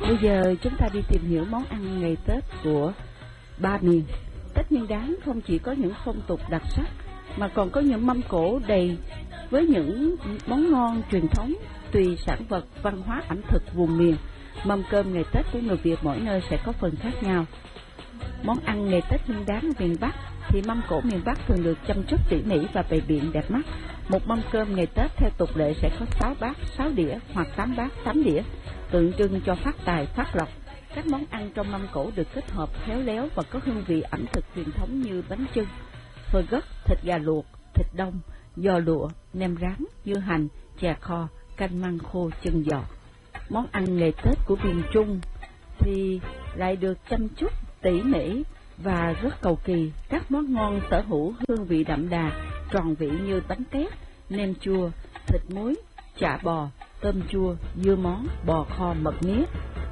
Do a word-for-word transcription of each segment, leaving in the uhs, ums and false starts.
Bây giờ chúng ta đi tìm hiểu món ăn ngày Tết của ba miền. Tết Nguyên Đán không chỉ có những phong tục đặc sắc mà còn có những mâm cỗ đầy với những món ngon truyền thống tùy sản vật văn hóa ẩm thực vùng miền. Mâm cơm ngày Tết của người Việt mỗi nơi sẽ có phần khác nhau. Món ăn ngày Tết Nguyên Đán miền Bắc thì mâm cỗ miền Bắc thường được chăm chút tỉ mỉ và bày biện đẹp mắt. Một mâm cơm ngày Tết theo tục lệ sẽ có sáu bát, sáu đĩa hoặc tám bát, tám đĩa, tượng trưng cho phát tài, phát lộc. Các món ăn trong mâm cỗ được kết hợp khéo léo và có hương vị ẩm thực truyền thống như bánh chưng, phơi gấc, thịt gà luộc, thịt đông, giò lụa, nem rán, dưa hành, chè kho, canh măng khô, chân giò. Món ăn ngày Tết của miền Trung thì lại được chăm chút tỉ mỉ và rất cầu kỳ. Các món ngon sở hữu hương vị đậm đà, tròn vị như bánh tét, nem chua, thịt muối, chả bò, tôm chua, dưa món, bò kho, mật mía.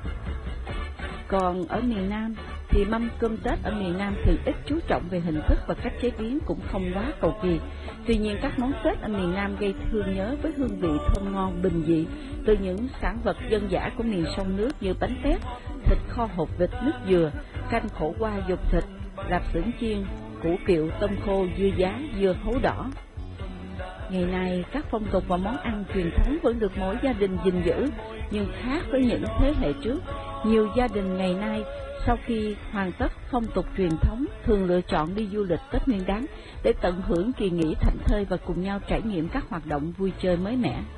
Còn ở miền Nam thì mâm cơm Tết ở miền Nam thường ít chú trọng về hình thức và cách chế biến, cũng không quá cầu kỳ. Tuy nhiên các món Tết ở miền Nam gây thương nhớ với hương vị thơm ngon bình dị từ những sản vật dân dã của miền sông nước như bánh tét, thịt kho hột vịt nước dừa, canh khổ qua dục thịt, lạp xưởng chiên, củ kiệu, tôm khô, dưa giá, dưa hấu đỏ. Ngày nay, các phong tục và món ăn truyền thống vẫn được mỗi gia đình gìn giữ, nhưng khác với những thế hệ trước, nhiều gia đình ngày nay sau khi hoàn tất phong tục truyền thống thường lựa chọn đi du lịch Tết Nguyên Đán để tận hưởng kỳ nghỉ thảnh thơi và cùng nhau trải nghiệm các hoạt động vui chơi mới mẻ.